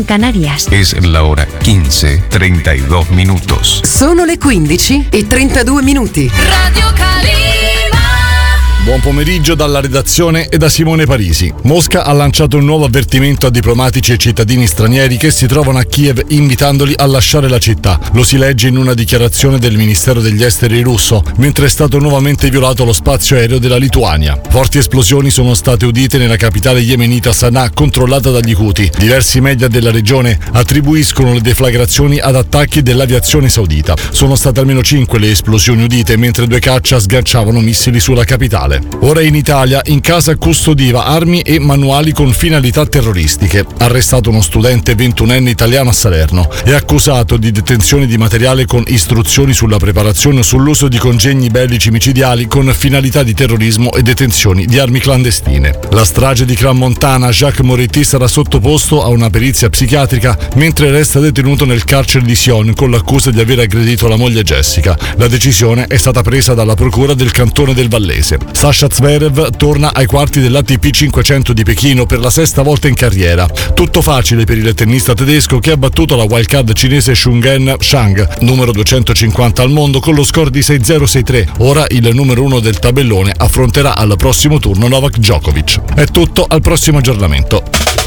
en Canarias. Es la hora 15:32 minutos. Sono le 15:32. Radio Calima. Buon pomeriggio dalla redazione e da Simone Parisi. Mosca ha lanciato un nuovo avvertimento a diplomatici e cittadini stranieri che si trovano a Kiev, invitandoli a lasciare la città. Lo si legge in una dichiarazione del Ministero degli Esteri russo, mentre è stato nuovamente violato lo spazio aereo della Lituania. Forti esplosioni sono state udite nella capitale yemenita Sana'a, controllata dagli Houthi. Diversi media della regione attribuiscono le deflagrazioni ad attacchi dell'aviazione saudita. Sono state almeno 5 le esplosioni udite, mentre 2 caccia sganciavano missili sulla capitale. Ora in Italia, in casa custodiva armi e manuali con finalità terroristiche. Arrestato uno studente 21enne italiano a Salerno. È accusato di detenzione di materiale con istruzioni sulla preparazione o sull'uso di congegni bellici micidiali con finalità di terrorismo e detenzioni di armi clandestine. La strage di Crans-Montana, Jacques Moretti sarà sottoposto a una perizia psichiatrica mentre resta detenuto nel carcere di Sion con l'accusa di aver aggredito la moglie Jessica. La decisione è stata presa dalla procura del cantone del Vallese. Sasha Zverev torna ai quarti dell'ATP 500 di Pechino per la 6ª volta in carriera. Tutto facile per il tennista tedesco che ha battuto la wildcard cinese Shungen Shang, numero 250 al mondo, con lo score di 6-0, 6-3. Ora il numero 1 del tabellone affronterà al prossimo turno Novak Djokovic. È tutto, al prossimo aggiornamento.